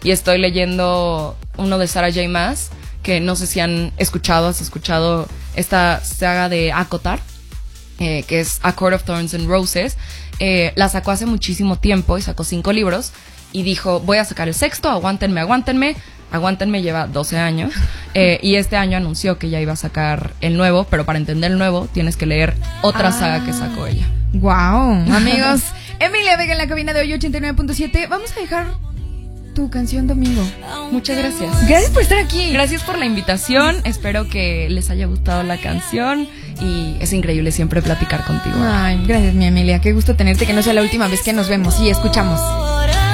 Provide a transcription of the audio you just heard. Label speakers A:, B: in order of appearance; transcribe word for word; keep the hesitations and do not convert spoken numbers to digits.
A: y estoy leyendo uno de Sarah J. Maas, que no sé si han escuchado, has escuchado esta saga de ACOTAR, eh, que es A Court of Thorns and Roses. Eh, la sacó hace muchísimo tiempo y sacó cinco libros y dijo, voy a sacar el sexto, aguántenme, aguántenme. Aguántenme lleva doce años, eh, y este año anunció que ya iba a sacar el nuevo, pero para entender el nuevo tienes que leer otra ah. saga que sacó ella.
B: Wow, amigos. Emilia Vega en la cabina de hoy ochenta y nueve punto siete. Vamos a dejar tu canción, Domingo.
A: Muchas gracias.
B: Gracias por estar aquí.
A: Gracias por la invitación. Espero que les haya gustado la canción y es increíble siempre platicar contigo.
B: Ay, gracias, mi Emilia. Qué gusto tenerte, que no sea la última vez que nos vemos y escuchamos.